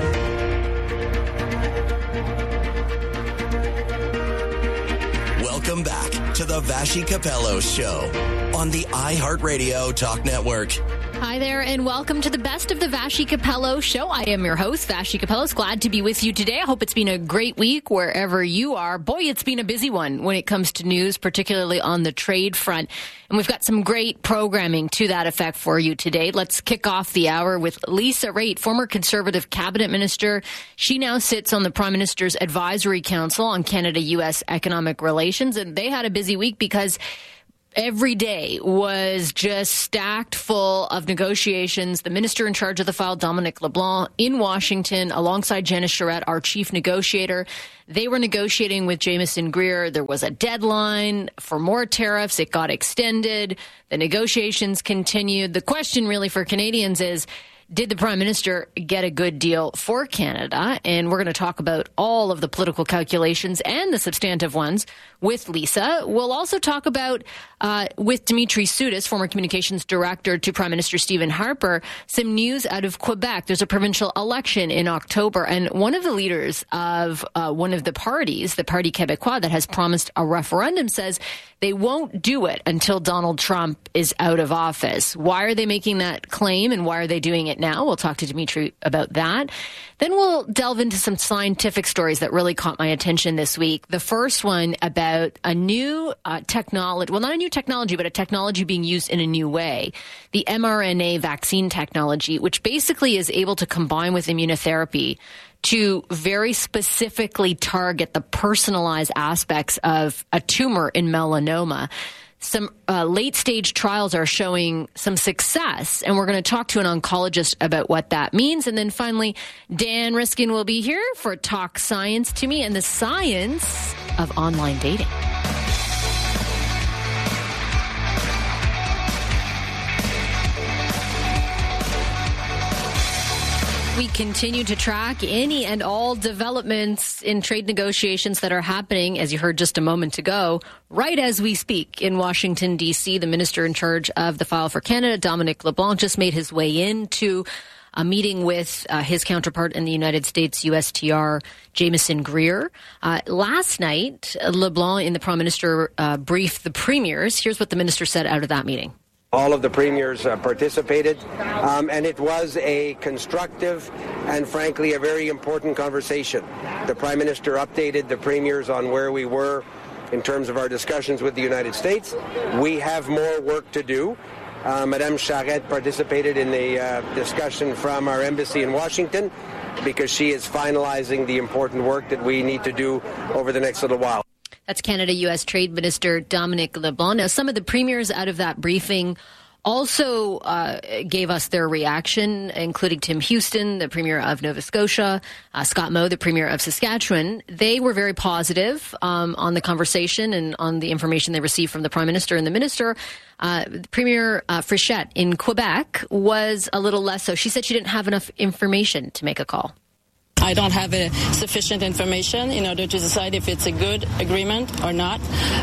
Welcome back to the Vassy Capello Show on the iHeartRadio Talk Network. Hi there, and welcome to the Best of the Vassy Capello Show. I am your host, Vassy Capello. Glad to be with you today. I hope it's been a great week wherever you are. Boy, it's been a busy one when it comes to news, particularly on the trade front. And we've got some great programming to that effect for you today. Let's kick off the hour with Lisa Raitt, former Conservative cabinet minister. She now sits on the Prime Minister's Advisory Council on Canada-U S economic relations, and they had a busy week because every day was just stacked full of negotiations. The minister in charge of the file, Dominic LeBlanc, in Washington, alongside Janice Charette, our chief negotiator. They were negotiating with Jamieson Greer. There was a deadline for more tariffs. It got extended. The negotiations continued. The question really for Canadians is, did the Prime Minister get a good deal for Canada? And we're going to talk about all of the political calculations and the substantive ones with Lisa. We'll also talk about, uh, with Dimitri Soudis, former communications director to Prime Minister Stephen Harper, some news out of Quebec. There's a provincial election in October, and one of the leaders of uh, one of the parties, the Parti Québécois, that has promised a referendum, says they won't do it until Donald Trump is out of office. Why are they making that claim, and why are they doing it now? We'll talk to Dimitri about that. Then we'll delve into some scientific stories that really caught my attention this week. The first one about a new uh, technology, well, not a new technology, but a technology being used in a new way. The mRNA vaccine technology, which basically is able to combine with immunotherapy to very specifically target the personalized aspects of a tumor in melanoma. Some uh, late-stage trials are showing some success, and we're going to talk to an oncologist about what that means. And then finally, Dan Riskin will be here for Talk Science to Me and the science of online dating. We continue to track any and all developments in trade negotiations that are happening, as you heard just a moment ago, right as we speak in Washington, D C. The minister in charge of the file for Canada, Dominic LeBlanc, just made his way into a meeting with uh, his counterpart in the United States, U S T R, Jamieson Greer. Uh, last night, LeBlanc, in the Prime Minister, uh, briefed the premiers. Here's what the minister said out of that meeting. All of the premiers uh, participated, um, and it was a constructive and, frankly, a very important conversation. The Prime Minister updated the premiers on where we were in terms of our discussions with the United States. We have more work to do. Uh, Madame Charette participated in the uh, discussion from our embassy in Washington because she is finalizing the important work that we need to do over the next little while. That's Canada-U S Trade Minister Dominic LeBlanc. Now, some of the premiers out of that briefing also uh, gave us their reaction, including Tim Houston, the Premier of Nova Scotia, uh, Scott Moe, the Premier of Saskatchewan. They were very positive um, on the conversation and on the information they received from the Prime Minister and the Minister. Uh, Premier uh, Frichette in Quebec was a little less so. She said she didn't have enough information to make a call. I don't have a sufficient information in order to decide if it's a good agreement or not.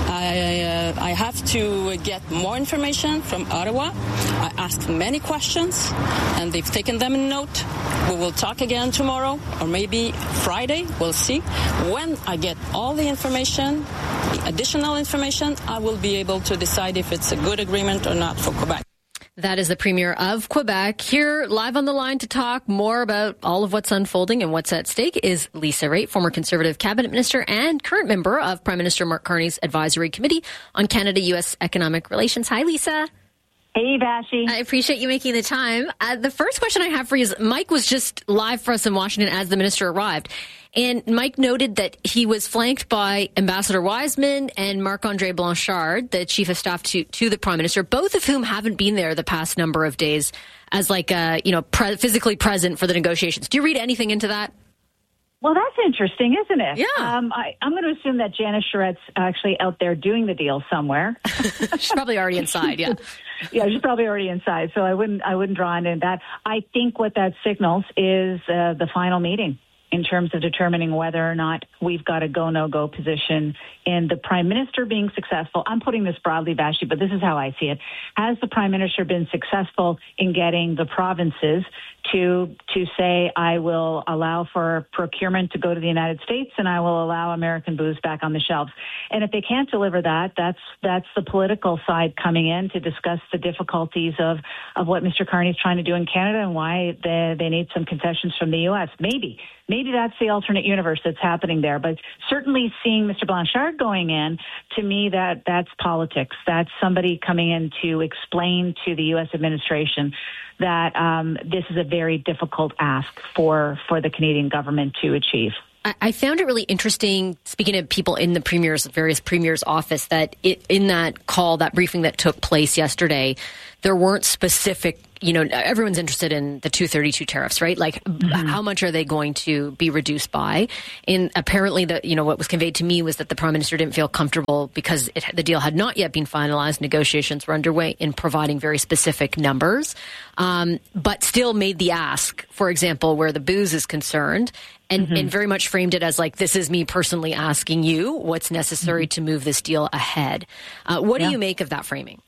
I, uh, I have to get more information from Ottawa. I asked many questions, and they've taken them in note. We will talk again tomorrow, or maybe Friday. We'll see. When I get all the information, the additional information, I will be able to decide if it's a good agreement or not for Quebec. That is the Premier of Quebec. Here, live on the line to talk more about all of what's unfolding and what's at stake is Lisa Raitt, former Conservative Cabinet Minister and current member of Prime Minister Mark Carney's Advisory Committee on Canada-U S Economic Relations. Hi, Lisa. Hey, Vashi. I appreciate you making the time. Uh, the first question I have for you is, Mike was just live for us in Washington as the minister arrived. And Mike noted that he was flanked by Ambassador Wiseman and Marc-André Blanchard, the chief of staff to, to the Prime Minister, both of whom haven't been there the past number of days as like, uh, you know, pre- physically present for the negotiations. Do you read anything into that? Well, that's interesting, isn't it? Yeah. Um, I, I'm going to assume that Janice Charrette's actually out there doing the deal somewhere. She's probably already inside, yeah. Yeah, she's probably already inside, so I wouldn't I wouldn't draw into that. I think what that signals is uh, the final meeting in terms of determining whether or not we've got a go, no-go position in the Prime Minister being successful. I'm putting this broadly, Vashi, but this is how I see it. Has the Prime Minister been successful in getting the provinces to to say, I will allow for procurement to go to the United States and I will allow American booze back on the shelves? And if they can't deliver that, that's that's the political side coming in to discuss the difficulties of, of what Mister Carney's trying to do in Canada and why they, they need some concessions from the U S. Maybe. Maybe that's the alternate universe that's happening there. But certainly seeing Mister Blanchard going in, to me, that that's politics. That's somebody coming in to explain to the U S administration that um, this is a very difficult ask for, for the Canadian government to achieve. I found it really interesting, speaking to people in the premier's, various premier's office, that it, in that call, that briefing that took place yesterday, there weren't specific, you know, everyone's interested in the two thirty-two tariffs, right? Like, mm-hmm. how much are they going to be reduced by? And apparently, the, you know, what was conveyed to me was that the Prime Minister didn't feel comfortable because it, the deal had not yet been finalized. Negotiations were underway in providing very specific numbers, um, but still made the ask, for example, where the booze is concerned. And, mm-hmm. and very much framed it as like, this is me personally asking you what's necessary mm-hmm. to move this deal ahead. Uh, what yeah. do you make of that framing?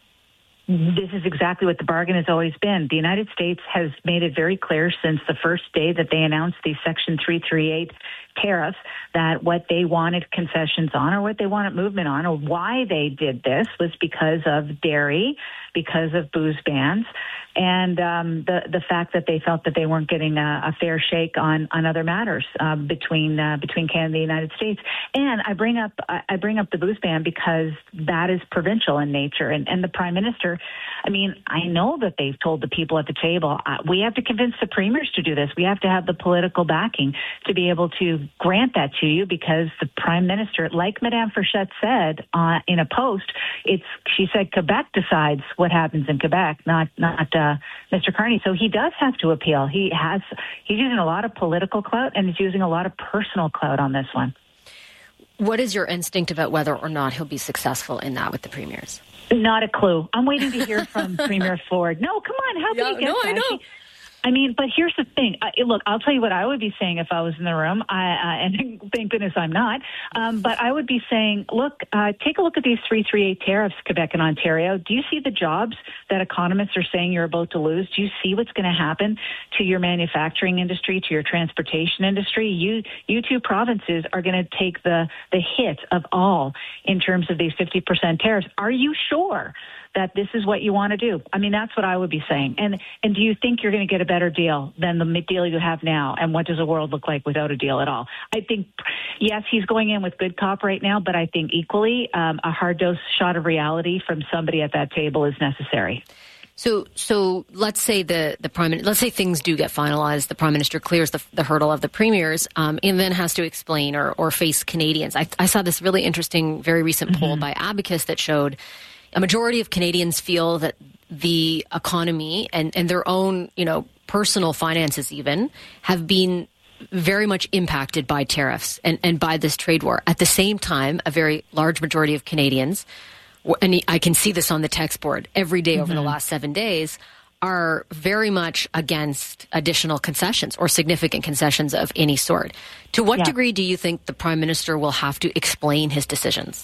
This is exactly what the bargain has always been. The United States has made it very clear since the first day that they announced the Section three thirty-eight tariffs that what they wanted concessions on or what they wanted movement on or why they did this was because of dairy, because of booze bans, and um, the the fact that they felt that they weren't getting a, a fair shake on, on other matters uh, between uh, between Canada and the United States. And I bring up I bring up the booze ban because that is provincial in nature, and, and the Prime Minister. I mean, I know that they've told the people at the table, uh, we have to convince the premiers to do this. We have to have the political backing to be able to grant that to you because the Prime Minister, like Madame Frichette said uh, in a post, it's she said Quebec decides what happens in Quebec, not not uh, Mister Carney. So he does have to appeal. He has he's using a lot of political clout and he's using a lot of personal clout on this one. What is your instinct about whether or not he'll be successful in that with the premiers? Not a clue. I'm waiting to hear from Premier Ford. No, come on. How can yeah, you get no, that? I know. I mean, but here's the thing. I, look, I'll tell you what I would be saying if I was in the room, I, uh, and thank goodness I'm not. Um, but I would be saying, look, uh, take a look at these three thirty-eight tariffs, Quebec and Ontario. Do you see the jobs that economists are saying you're about to lose? Do you see what's going to happen to your manufacturing industry, to your transportation industry? You, you two provinces are going to take the, the hit of all in terms of these fifty percent tariffs. Are you sure that this is what you want to do? I mean, that's what I would be saying. And and do you think you're going to get a better deal than the deal you have now? And what does the world look like without a deal at all? I think, yes, he's going in with good cop right now, but I think equally um, a hard dose shot of reality from somebody at that table is necessary. So, so let's say the the prime let's say things do get finalized. The prime minister clears the, the hurdle of the premiers, um, and then has to explain or, or face Canadians. I, I saw this really interesting, very recent mm-hmm. poll by Abacus that showed a majority of Canadians feel that the economy and, and their own, you know, personal finances even have been very much impacted by tariffs and, and by this trade war. At the same time, a very large majority of Canadians, and I can see this on the text board every day mm-hmm. over the last seven days, are very much against additional concessions or significant concessions of any sort. To what yeah. degree do you think the Prime Minister will have to explain his decisions?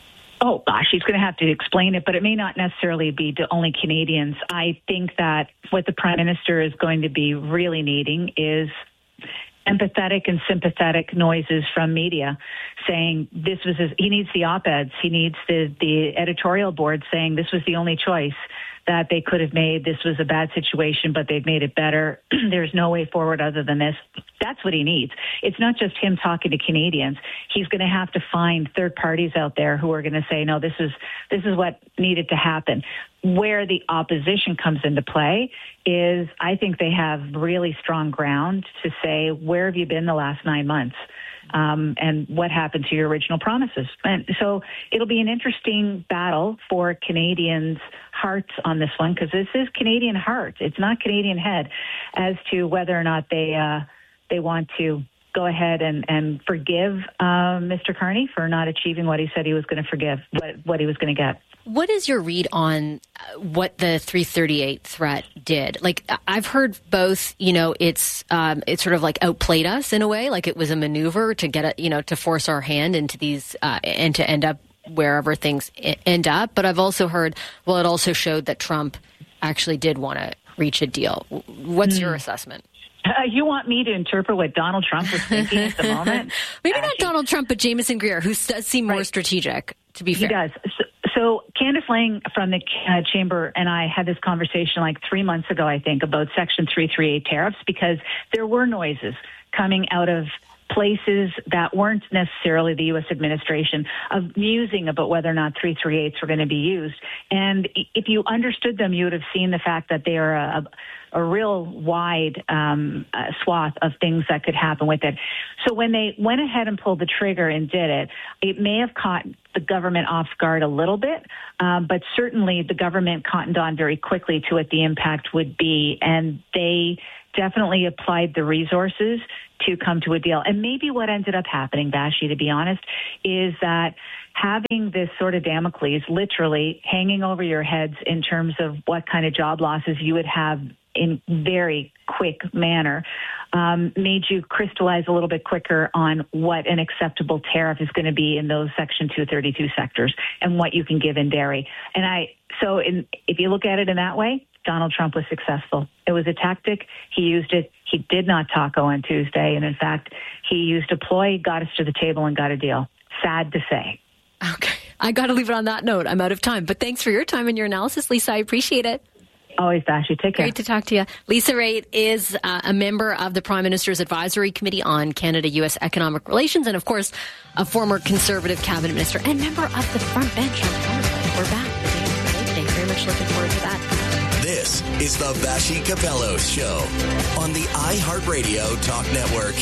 Oh, gosh, he's going to have to explain it, but it may not necessarily be to only Canadians. I think that what the Prime Minister is going to be really needing is empathetic and sympathetic noises from media saying this was his, he needs the op-eds, he needs the, the editorial board saying this was the only choice that they could have made. This was a bad situation, but they've made it better. There's no way forward other than this. That's what he needs. It's not just him talking to Canadians. He's going to have to find third parties out there who are going to say, no, this is this is what needed to happen. Where the opposition comes into play is I think they have really strong ground to say, where have you been the last nine months? Um, and what happened to your original promises? And so it'll be an interesting battle for Canadians' hearts on this one, because this is Canadian heart. It's not Canadian head, as to whether or not they uh, they want to go ahead and, and forgive uh, Mister Carney for not achieving what he said he was going to forgive, what, what he was going to get. What is your read on what the three thirty-eight threat did? Like, I've heard both, you know, it's um, it sort of like outplayed us in a way, like it was a maneuver to get, a, you know, to force our hand into these uh, and to end up wherever things end up. But I've also heard, well, it also showed that Trump actually did want to reach a deal. What's mm. your assessment? Uh, you want me to interpret what Donald Trump was thinking at the moment? Maybe not Donald Trump, but Jameson Greer, who does seem more right. strategic, to be fair. He does. So, so Candace Lang from the uh, Chamber and I had this conversation like three months ago, I think, about Section three thirty-eight tariffs, because there were noises coming out of places that weren't necessarily the U S administration of musing about whether or not three thirty-eights were going to be used. And if you understood them, you would have seen the fact that they are a, a real wide um, uh, swath of things that could happen with it. So when they went ahead and pulled the trigger and did it, it may have caught the government off guard a little bit, um, but certainly the government cottoned on very quickly to what the impact would be, and they definitely applied the resources to come to a deal. And maybe what ended up happening, Vashi, to be honest, is that having this sort of Damocles literally hanging over your heads in terms of what kind of job losses you would have in very quick manner um, made you crystallize a little bit quicker on what an acceptable tariff is going to be in those Section two thirty-two sectors and what you can give in dairy. And I, so in, if you look at it in that way, Donald Trump was successful. It was a tactic. He used it. He did not taco on Tuesday. And in fact, he used a ploy, got us to the table and got a deal. Sad to say. Okay. I got to leave it on that note. I'm out of time. But thanks for your time and your analysis, Lisa. I appreciate it. Always, Vashi. Take care. Great to talk to you. Lisa Raitt is uh, a member of the Prime Minister's Advisory Committee on Canada-U S Economic Relations and, of course, a former Conservative cabinet minister and member of the front bench on Parliament. We're back the day after Labor Day. Very much looking forward to that. This is the Vashi Capello Show on the iHeartRadio Talk Network.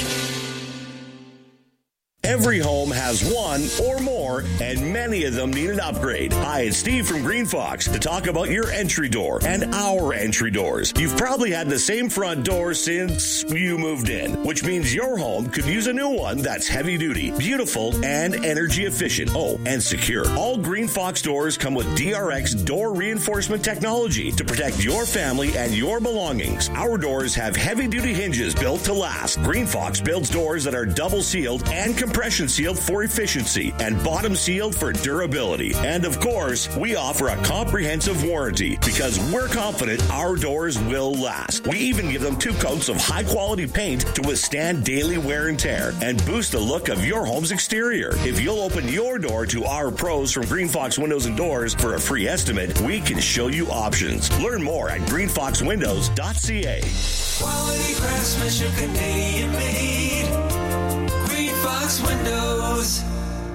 Every home has one or more, and many of them need an upgrade. Hi, it's Steve from Green Fox to talk about your entry door and our entry doors. You've probably had the same front door since you moved in, which means your home could use a new one that's heavy duty, beautiful, and energy efficient. Oh, and secure. All Green Fox doors come with D R X door reinforcement technology to protect your family and your belongings. Our doors have heavy duty hinges built to last. Green Fox builds doors that are double sealed and compression sealed for efficiency and bottom sealed for durability. And of course, we offer a comprehensive warranty because we're confident our doors will last. We even give them two coats of high quality paint to withstand daily wear and tear and boost the look of your home's exterior. If you'll open your door to our pros from Green Fox Windows and Doors for a free estimate, we can show you options. Learn more at green fox windows dot c a. Quality craftsmanship, Canadian made. Fox Windows.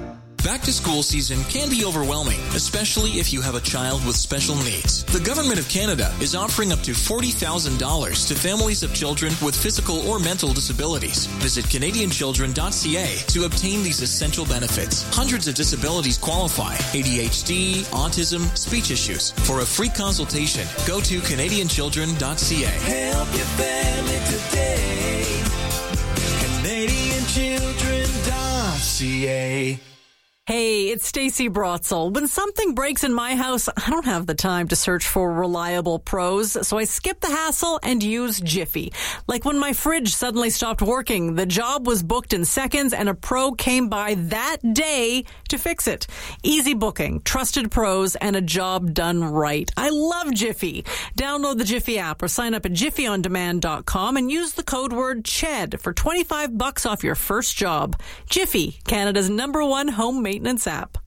Back-to-school season can be overwhelming, especially if you have a child with special needs. The Government of Canada is offering up to forty thousand dollars to families of children with physical or mental disabilities. Visit Canadian Children dot C A to obtain these essential benefits. Hundreds of disabilities qualify: A D H D, autism, speech issues. For a free consultation, go to Canadian Children dot C A. Help your family today. Canadian Children dot C A. Hey, it's Stacey Brotzel. When something breaks in my house, I don't have the time to search for reliable pros, so I skip the hassle and use Jiffy. Like when my fridge suddenly stopped working, the job was booked in seconds and a pro came by that day to fix it. Easy booking, trusted pros, and a job done right. I love Jiffy. Download the Jiffy app or sign up at jiffy on demand dot com and use the code word C H E D for twenty-five bucks off your first job. Jiffy, Canada's number one homemade maintenance app.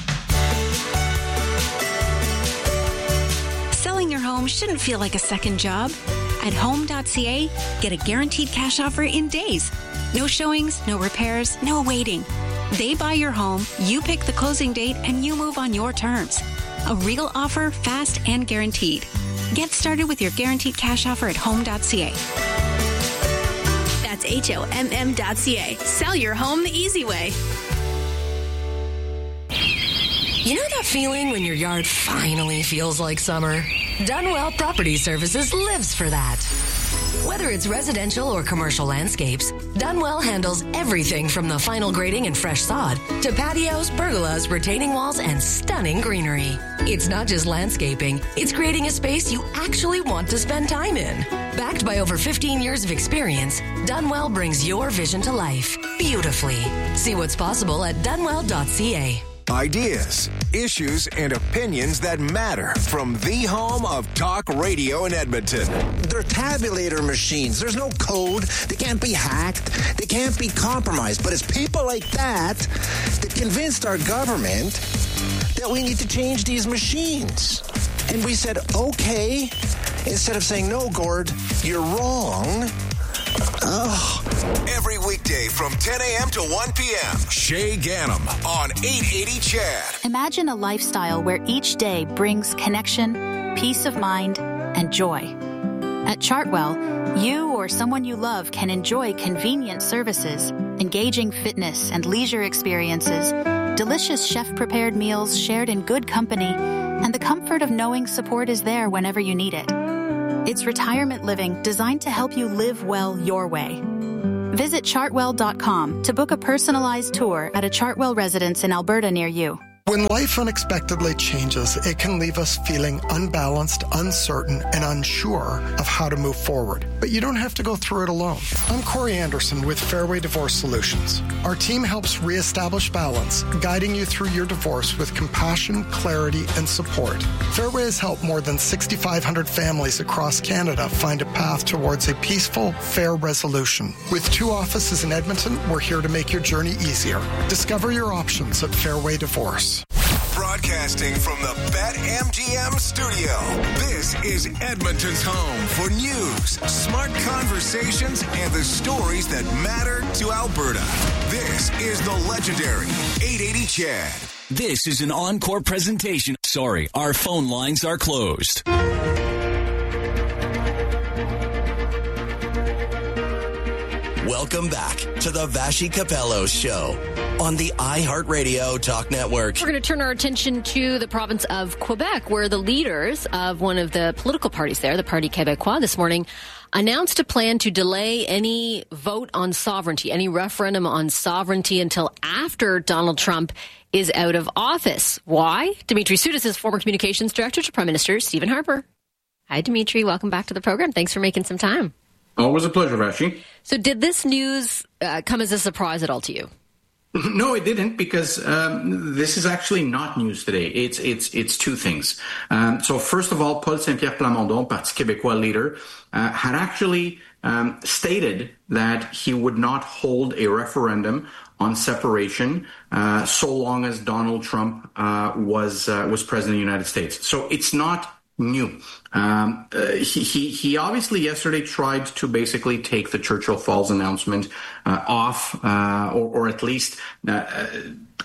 Selling your home shouldn't feel like a second job. At home dot C A, get a guaranteed cash offer in days. No showings, no repairs, no waiting. They buy your home, you pick the closing date, and you move on your terms. A real offer, fast and guaranteed. Get started with your guaranteed cash offer at home dot C A. That's H O M M dot C A. Sell your home the easy way. You know that feeling when your yard finally feels like summer? Dunwell Property Services lives for that. Whether it's residential or commercial landscapes, Dunwell handles everything from the final grading and fresh sod to patios, pergolas, retaining walls, and stunning greenery. It's not just landscaping, it's creating a space you actually want to spend time in. Backed by over fifteen years of experience, Dunwell brings your vision to life beautifully. See what's possible at dunwell dot C A. Ideas, issues, and opinions that matter from the home of talk radio in Edmonton. They're tabulator machines. There's no code. They can't be hacked. They can't be compromised. But it's people like that that convinced our government that we need to change these machines. And we said, okay, instead of saying, no, Gord, you're wrong. Oh. Every weekday from ten a.m. to one p.m. Shay Ganem on eight eighty C H E D. Imagine a lifestyle where each day brings connection, peace of mind, and joy. At Chartwell, you or someone you love can enjoy convenient services, engaging fitness and leisure experiences, delicious chef-prepared meals shared in good company, and the comfort of knowing support is there whenever you need it. It's retirement living designed to help you live well your way. Visit chartwell dot com to book a personalized tour at a Chartwell residence in Alberta near you. When life unexpectedly changes, it can leave us feeling unbalanced, uncertain, and unsure of how to move forward. But you don't have to go through it alone. I'm Corey Anderson with Fairway Divorce Solutions. Our team helps reestablish balance, guiding you through your divorce with compassion, clarity, and support. Fairway has helped more than six thousand five hundred families across Canada find a path towards a peaceful, fair resolution. With two offices in Edmonton, we're here to make your journey easier. Discover your options at Fairway Divorce. Broadcasting from the BetMGM studio, this is Edmonton's home for news, smart conversations, and the stories that matter to Alberta. This is the legendary eight eighty C H E D. This is an encore presentation. Sorry, our phone lines are closed. Welcome back to the Vashi Capello Show on the iHeartRadio Talk Network. We're going to turn our attention to the province of Quebec, where the leaders of one of the political parties there, the Parti Québécois, this morning announced a plan to delay any vote on sovereignty, any referendum on sovereignty until after Donald Trump is out of office. Why? Dimitri Soudis is former communications director to Prime Minister Stephen Harper. Hi, Dimitri. Welcome back to the program. Thanks for making some time. Always a pleasure, Vashi. So did this news uh, come as a surprise at all to you? No, it didn't, because um, this is actually not news today. It's it's it's two things. Um, so first of all, Paul Saint-Pierre Plamondon, Parti Québécois leader, uh, had actually um, stated that he would not hold a referendum on separation uh, so long as Donald Trump uh, was uh, was president of the United States. So it's not new. Um, uh, he, he he obviously yesterday tried to basically take the Churchill Falls announcement uh, off, uh, or, or at least uh,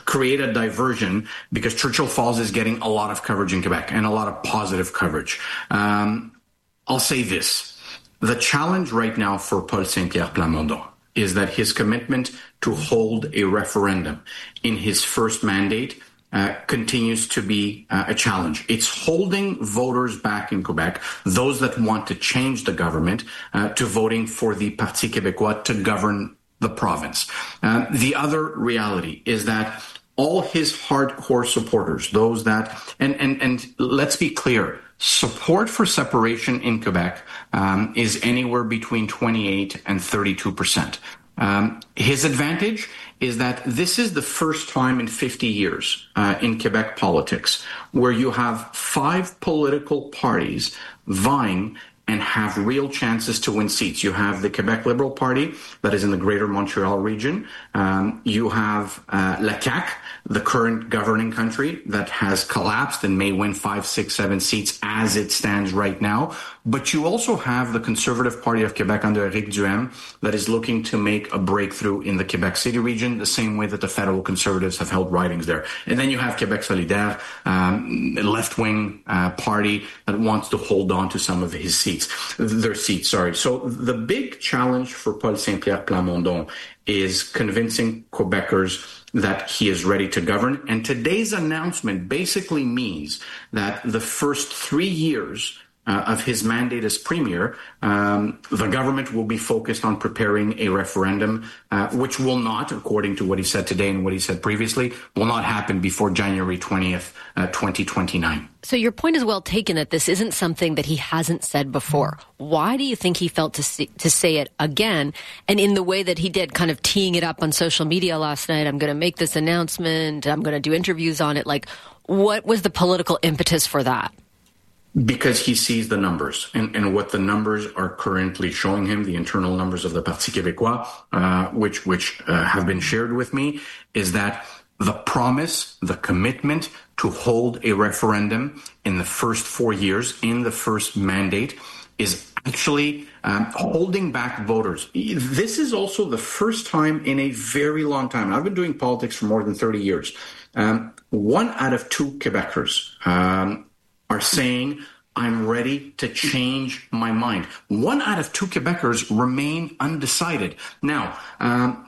create a diversion because Churchill Falls is getting a lot of coverage in Quebec and a lot of positive coverage. Um, I'll say this. The challenge right now for Paul Saint-Pierre Plamondon is that his commitment to hold a referendum in his first mandate uh, continues to be uh, a challenge. It's holding voters back in Quebec, those that want to change the government, uh, to voting for the Parti Québécois to govern the province. Uh, the other reality is that all his hardcore supporters, those that, and, and, and let's be clear, support for separation in Quebec um, is anywhere between twenty-eight and thirty-two percent. Um, his advantage is that this is the first time in fifty years uh, in Quebec politics where you have five political parties vying and have real chances to win seats. You have the Quebec Liberal Party that is in the Greater Montreal region. Um, you have uh, La C A Q, the current governing country that has collapsed and may win five, six, seven seats as it stands right now. But you also have the Conservative Party of Quebec under Éric Duhaime that is looking to make a breakthrough in the Quebec City region, the same way that the federal Conservatives have held ridings there. And then you have Quebec Solidaire, um, a left-wing uh, party that wants to hold on to some of his seats, their seats, sorry. So the big challenge for Paul Saint-Pierre Plamondon is convincing Quebecers that he is ready to govern. And today's announcement basically means that the first three years Uh, of his mandate as premier, um, the government will be focused on preparing a referendum, uh, which will not, according to what he said today and what he said previously, will not happen before January twentieth, uh, twenty twenty-nine. So your point is well taken that this isn't something that he hasn't said before. Why do you think he felt to see, to say it again, and in the way that he did, kind of teeing it up on social media last night? I'm going to make this announcement. I'm going to do interviews on it. Like, what was the political impetus for that? Because he sees the numbers and, and what the numbers are currently showing him, the internal numbers of the Parti Québécois, uh, which, which uh, have been shared with me, is that the promise, the commitment to hold a referendum in the first four years, in the first mandate, is actually um, holding back voters. This is also the first time in a very long time. I've been doing politics for more than thirty years. Um, one out of two Quebecers um, are saying, I'm ready to change my mind. One out of two Quebecers remain undecided. Now, um,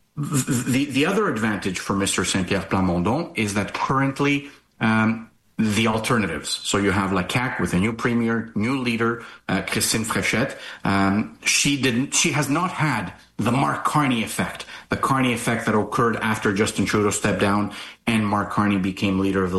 the, the other advantage for Mister Saint-Pierre Plamondon is that currently um, the alternatives. So you have La C A Q with a new premier, new leader, uh, Christine Fréchette. Um, she didn't. She has not had the Mark Carney effect, the Carney effect that occurred after Justin Trudeau stepped down and Mark Carney became leader of the